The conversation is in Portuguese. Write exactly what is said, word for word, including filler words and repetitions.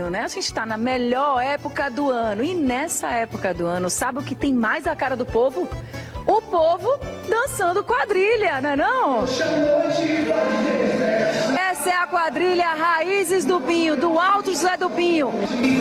ano, né? A gente está na melhor época do ano. E nessa época do ano, sabe o que tem mais a cara do povo? O povo dançando quadrilha, não é não? Essa é a quadrilha Raízes do Pinho, do Alto José do Pinho.